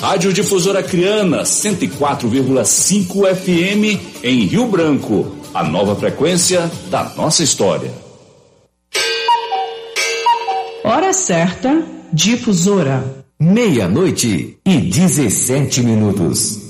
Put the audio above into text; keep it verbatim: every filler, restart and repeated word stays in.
Rádio Difusora Criana, cento e quatro vírgula cinco F M em Rio Branco. A nova frequência da nossa história. Hora certa, Difusora. Meia-noite e dezessete minutos.